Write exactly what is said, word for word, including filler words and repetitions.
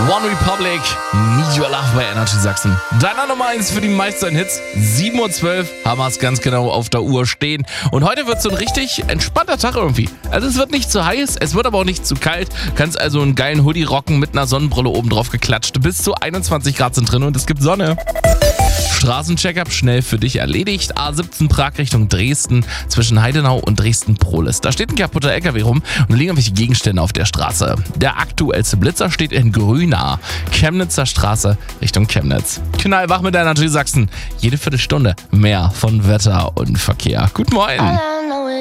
One Republic, Need Your Love bei Energy Sachsen. Deiner Nummer eins für die meisten Hits. sieben Uhr zwölf haben wir es ganz genau auf der Uhr stehen. Und heute wird so ein richtig entspannter Tag irgendwie. Also es wird nicht zu heiß, es wird aber auch nicht zu kalt. Kannst also einen geilen Hoodie rocken mit einer Sonnenbrille oben drauf geklatscht. Bis zu einundzwanzig Grad sind drin und es gibt Sonne. Straßencheckup schnell für dich erledigt. A siebzehn Prag Richtung Dresden zwischen Heidenau und Dresden-Prohlis. Da steht ein kaputter L K W rum und da liegen irgendwelche Gegenstände auf der Straße. Der aktuellste Blitzer steht in Grünau, Chemnitzer Straße Richtung Chemnitz. Knallwach mit der Energy Sachsen. Jede Viertelstunde mehr von Wetter und Verkehr. Guten Morgen.